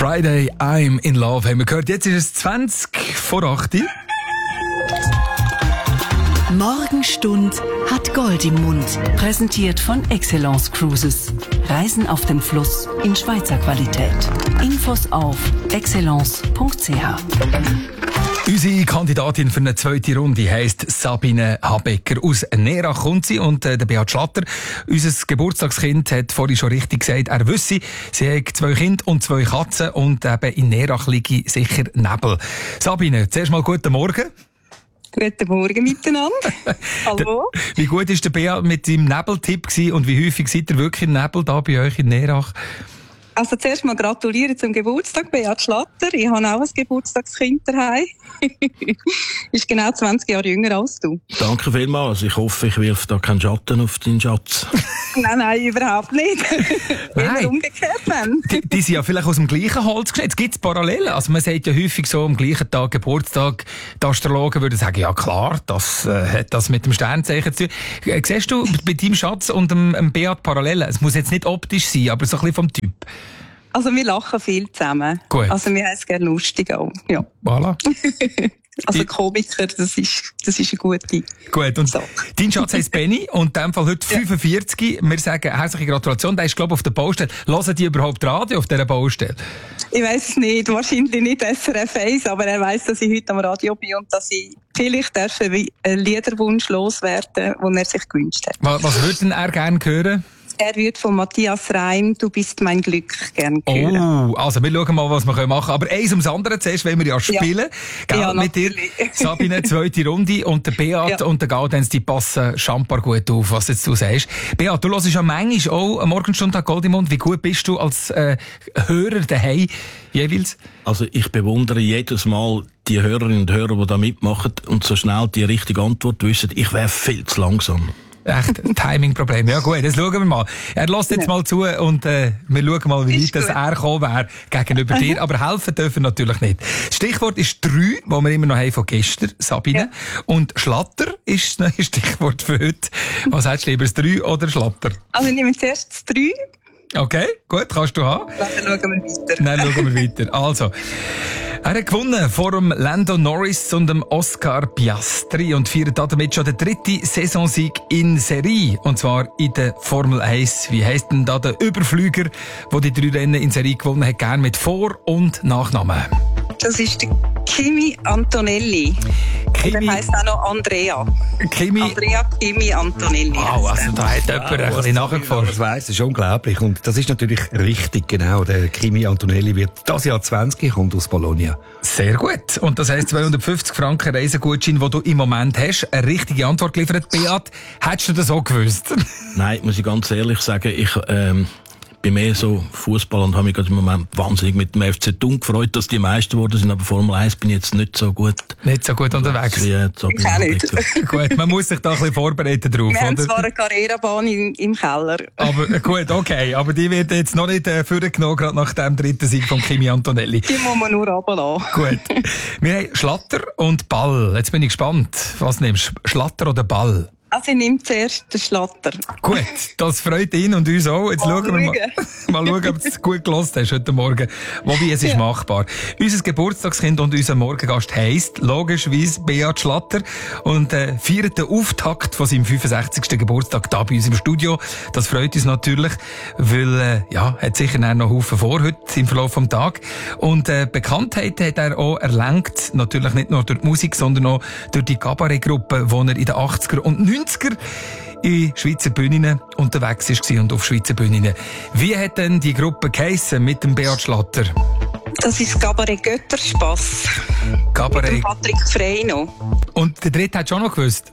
Friday, I'm in love, haben wir gehört. Jetzt ist es 20 vor 8 Uhr. Morgenstund hat Gold im Mund. Präsentiert von Excellence Cruises. Reisen auf dem Fluss in Schweizer Qualität. Infos auf excellence.ch. Unsere Kandidatin für eine zweite Runde heisst Sabine Habecker. Aus Nerach kommt sie und der Beat Schlatter, unser Geburtstagskind, hat vorhin schon richtig gesagt, er wisse, sie hat 2 Kinder und 2 Katzen und eben in Nerach liege sicher Nebel. Sabine, zuerst mal guten Morgen. Guten Morgen miteinander. Hallo. Wie gut war der Beat mit seinem Nebeltipp und wie häufig seid ihr wirklich im Nebel da bei euch in Nerach? Also zuerst mal gratulieren zum Geburtstag, Beat Schlatter. Ich habe auch ein Geburtstagskind daheim. Ist genau 20 Jahre jünger als du. Danke vielmals. Ich hoffe, ich wirf da keinen Schatten auf deinen Schatz. Nein, überhaupt nicht. Immer umgekehrt dann. Die sind ja vielleicht aus dem gleichen Holz geschnitzt. Gibt es Parallelen? Also man sagt ja häufig so, am gleichen Tag Geburtstag, die Astrologen würden sagen, ja klar, das hat das mit dem Sternzeichen zu tun. Siehst du bei deinem Schatz und dem Beat Parallelen? Es muss jetzt nicht optisch sein, aber so ein bisschen vom Typ. Also wir lachen viel zusammen. Gut. Also wir haben es gerne lustig auch. Ja. Voilà. Also Komiker, das ist eine gute Gut, und Sache. Dein Schatz heisst Benny und in dem Fall heute 45. Wir sagen herzliche Gratulation. Der ist, glaube ich, auf der Baustelle. Hören die überhaupt Radio auf dieser Baustelle? Ich weiss es nicht. Wahrscheinlich nicht SRF 1, aber er weiss, dass ich heute am Radio bin und dass ich vielleicht einen Liederwunsch loswerden, den er sich gewünscht hat. Was würde denn er gerne hören? Er wird von Matthias Reim «Du bist mein Glück» gerne hören. Oh, also wir schauen mal, was wir machen können. Aber eins ums andere zuerst, wenn wir ja spielen. Ja. Ja, mit dir, Sabine, zweite Runde. Und der Beat und der Gaudenz, die passen schambar gut auf, was jetzt du sagst. Beat, du hörst ja manchmal auch eine Morgenstunde an Gold im Mund. Wie gut bist du als Hörer daheim jeweils? Also ich bewundere jedes Mal die Hörerinnen und Hörer, die da mitmachen und so schnell die richtige Antwort wissen. Ich wäre viel zu langsam. Echt, Timing-Problem. Ja gut, das schauen wir mal. Er lässt jetzt mal zu und wir schauen mal, wie weit das er gekommen wäre gegenüber dir. Aber helfen dürfen natürlich nicht. Das Stichwort ist 3, das wir immer noch haben von gestern, Sabine. Ja. Und Schlatter ist das neue Stichwort für heute. Was sagst du lieber, das 3 oder Schlatter? Also ich nehme zuerst das 3. Okay, gut, kannst du haben. Dann schauen wir weiter. Dann schauen wir weiter. Also, er hat gewonnen vor dem Lando Norris und dem Oscar Piastri und feiert damit schon den 3. Saisonsieg in Serie. Und zwar in der Formel 1. Wie heisst denn da der Überflüger, der die 3 Rennen in Serie gewonnen hat, gern mit Vor- und Nachnamen? Das ist der Kimi Antonelli. Der heisst auch noch Andrea. Andrea Kimi Antonelli. Wow, also da hat jemand ein bisschen nachgeforscht. Das weiss, das ist unglaublich. Und das ist natürlich richtig, genau. Der Kimi Antonelli wird das Jahr 20, kommt aus Bologna. Sehr gut. Und das heisst 250 Franken Reisegutschein, den du im Moment hast. Eine richtige Antwort geliefert. Beat, hättest du das auch gewusst? Nein, muss ich ganz ehrlich sagen, ich bin mehr so Fußball und habe mich gerade im Moment wahnsinnig mit dem FC Thun gefreut, dass die Meister geworden sind, aber Formel 1 bin ich jetzt nicht so gut. Nicht so gut unterwegs. Ich auch nicht. Gut, man muss sich da ein bisschen vorbereiten drauf. Wir haben zwar eine Carrera-Bahn im Keller. Aber gut, okay, aber die wird jetzt noch nicht vorgenommen, gerade nach dem 3. Sieg von Kimi Antonelli. Die muss man nur runterlassen. Gut. Wir haben Schlatter und Ball. Jetzt bin ich gespannt. Was nimmst du? Schlatter oder Ball? Also ich nehme zuerst den Schlatter. Gut, das freut ihn und uns auch. Jetzt schauen wir mal schauen, ob du es gut gehört hast heute Morgen. Wobei, es ist machbar. Unser Geburtstagskind und unser Morgengast heisst logischerweise Beat Schlatter und feiert den Auftakt von seinem 65. Geburtstag da bei uns im Studio. Das freut uns natürlich, weil hat sicher noch Haufen vor heute im Verlauf des Tages. Und Bekanntheit hat er auch erlangt, natürlich nicht nur durch die Musik, sondern auch durch die Kabarettgruppe, die er in den 80er und 90er in Schweizer Bühnen unterwegs war und auf Schweizer Bühnen. Wie hat denn die Gruppe geheissen mit dem Beat Schlatter? Das ist Cabaret Götterspass. Cabaret. Mit dem Patrick Freino. Und der Dritte hat schon noch gewusst?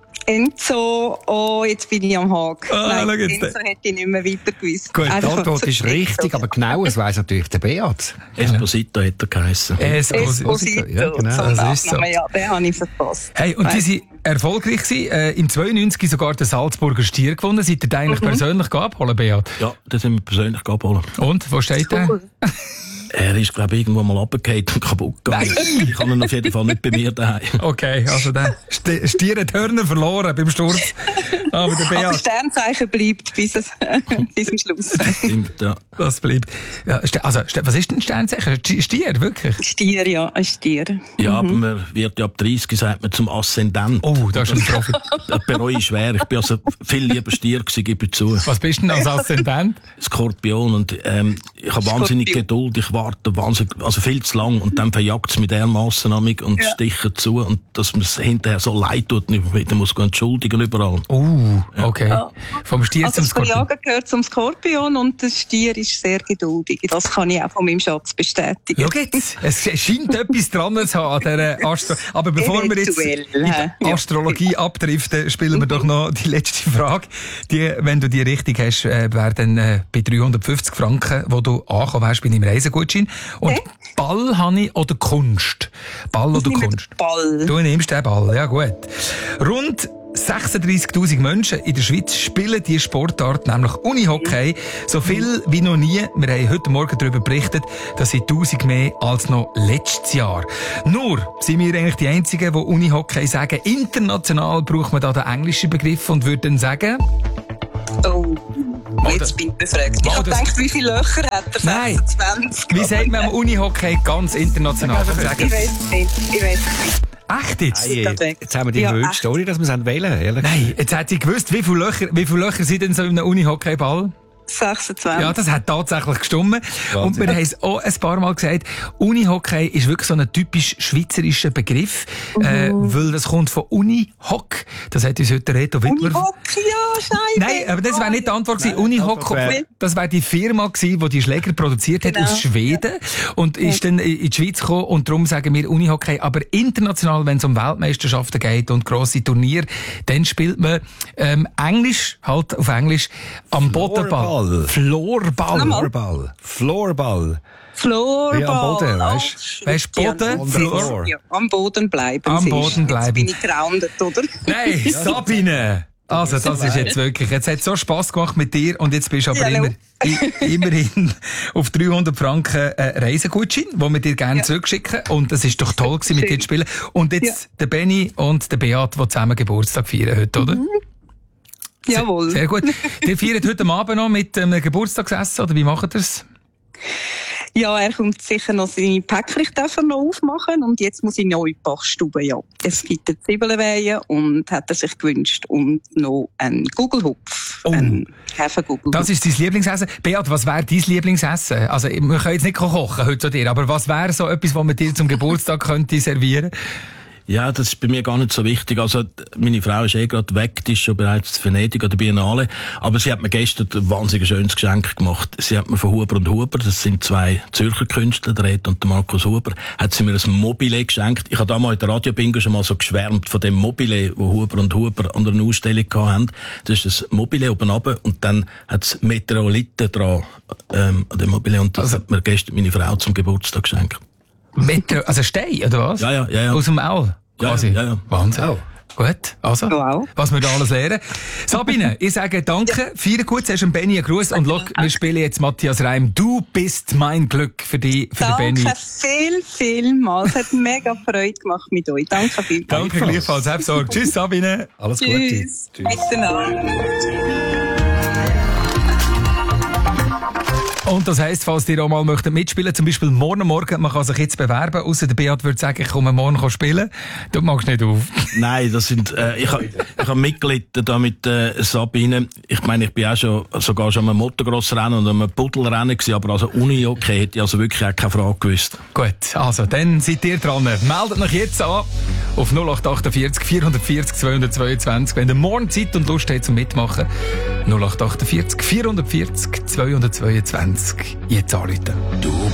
Enzo, jetzt bin ich am Haken. Nein, Enzo hätte ich nicht mehr weiter gewusst. Gut, die Antwort ist richtig, aber genau, es weiss natürlich der Beat. Esposito hat er geheissen. Esposito. Ja, genau. Das ist so. Ja, den habe ich verpasst. Hey, und die sind erfolgreich gewesen. Im 92 sogar den Salzburger Stier gewonnen. Seid ihr eigentlich persönlich abholen, Beat? Ja, das sind wir persönlich abholen. Und, wo steht der? Er ist, glaube ich, irgendwo mal runtergefallen und kaputt gegangen. Ich habe ihn auf jeden Fall nicht bei mir daheim. Okay, also der Stier hat Hörner verloren beim Sturz. Aber der Beat. Aber Sternzeichen bleibt bis zum Schluss. Stimmt, ja. Das bleibt. Ja, also, was ist denn ein Sternzeichen? Stier, wirklich? Stier, ja, ein Stier. Ja, aber man wird ja ab 30, sagt man, zum Aszendent. Oh, das ist ein Profi. Das bereue ich schwer. Ich bin also viel lieber Stier gewesen, gebe ich zu. Was bist du denn als Aszendent? Skorpion. Und ich habe wahnsinnig Geduld. Ich warte wahnsinnig, also viel zu lang. Und dann verjagt es mich dermassen an mich und sticht zu. Und dass man es hinterher so leid tut und ich wieder muss entschuldigen überall. Okay. Ja. Vom Stier also zum Skorpion. Das Verjagen gehört zum Skorpion und der Stier ist sehr geduldig. Das kann ich auch von meinem Schatz bestätigen. Schau jetzt, es scheint etwas dran zu haben an dieser Aber bevor wir jetzt in die Astrologie abdriften, spielen wir doch noch die letzte Frage. Wenn du die richtig hast, wäre dann bei 350 Franken, wo du angekommen wärst bei deinem Reisegutschein. Und Ball habe ich oder Kunst? Ball oder Kunst? Ball. Du nimmst den Ball, ja gut. Rund 36.000 Menschen in der Schweiz spielen diese Sportart, nämlich Unihockey, so viel wie noch nie. Wir haben heute Morgen darüber berichtet, dass sind 1000 mehr als noch letztes Jahr. Nur sind wir eigentlich die Einzigen, die Unihockey sagen. International braucht man da den englischen Begriff und würde dann sagen... Oh, jetzt bin ich befragt. Ich habe gedacht, wie viele Löcher hat er? Nein. 26. Wie sagt man am Unihockey ganz international? Ich weiß nicht. Echt jetzt? Jetzt haben wir die blöde Story, dass wir es wählen. Nein, jetzt hat sie gewusst, wie viele Löcher sind denn so in einem Unihockeyball? 26. Ja, das hat tatsächlich gestimmt. Wahnsinn. Und wir haben es auch ein paar Mal gesagt, Unihockey ist wirklich so ein typisch schweizerischer Begriff, weil das kommt von Unihock. Das hat uns heute Reto Wittmer... Unihock, ja, Scheibe. Nein, aber das wäre nicht die Antwort gewesen. Unihock, das wäre die Firma gewesen, die die Schläger produziert hat, aus Schweden. Und ist dann in die Schweiz gekommen. Und darum sagen wir Unihockey. Aber international, wenn es um Weltmeisterschaften geht und grosse Turniere, dann spielt man Englisch, halt auf Englisch, am Bodenball. Floorball. Ja, am Boden, weißt du, Boden, Floor. Ja, am Boden bleiben. Am Boden bleiben. Jetzt bin ich grounded, oder? Nein, Sabine! Also, das ist jetzt wirklich, jetzt hat es so Spass gemacht mit dir und jetzt bist du aber immerhin auf 300 Franken Reisegutschein, den wir dir gerne zurückschicken. Und es ist doch toll gewesen, mit dir zu spielen. Und jetzt der Benni und der Beat, die zusammen Geburtstag feiern heute, oder? Jawohl. Sehr gut. Ihr feiert heute Abend noch mit einem Geburtstagsessen, oder wie macht ihr es? Ja, er kommt sicher noch seine Päckchen noch aufmachen und jetzt muss ich neu in die Bachstube, ja. Es gibt eine Zwiebelweihe und hat er sich gewünscht und noch einen Gugelhupf. Einen Hefegugelhupf. Das ist dein Lieblingsessen. Beat, was wäre dein Lieblingsessen? Also, wir können jetzt nicht kochen heute zu dir, aber was wäre so etwas, was man dir zum Geburtstag könnte servieren? Ja, das ist bei mir gar nicht so wichtig. Also, meine Frau ist gerade weg, die ist schon bereits in Venedig an der Biennale. Aber sie hat mir gestern ein wahnsinnig schönes Geschenk gemacht. Sie hat mir von Huber und Huber, das sind zwei Zürcher Künstler, der Ed und der Markus Huber, hat sie mir ein Mobile geschenkt. Ich habe damals in der Radio-Bingo schon mal so geschwärmt von dem Mobile, wo Huber und Huber an einer Ausstellung hatten. Das ist das Mobile oben runter und dann hat es Meteoriten dran, an dem Mobile. Und das hat mir gestern meine Frau zum Geburtstag geschenkt. Also Stein, oder was? Ja. Aus dem All? Quasi. Ja. Wahnsinn. Oh. Gut, also, wow. Was wir da alles lernen. Sabine, ich sage danke, feier gut, zuerst dem Benni einen Gruß und schau, wir spielen jetzt Matthias Reim. Du bist mein Glück für den Benni. Danke vielmals. Es hat mega Freude gemacht mit euch. Danke vielmals. Danke gleichfalls. Hab's Tschüss, Sabine. Alles Gute. Tschüss. Miteinander. Und das heisst, falls ihr auch mal mitspielen möchtet, zum Beispiel morgen, man kann sich jetzt bewerben, ausser der Beat würde sagen, ich komme morgen spielen. Du magst nicht auf. Nein, das sind, ich hab Mitglieder da mit Sabine. Ich meine, ich bin auch sogar schon am Motocross-Rennen und am Puddelrennen gewesen, aber also Unihockey hätte ich also wirklich auch keine Frage gewusst. Gut, also, dann seid ihr dran. Meldet euch jetzt an auf 0848 440 222, wenn ihr morgen Zeit und Lust habt zum Mitmachen. 0848 440 222. Jetzt anrufen.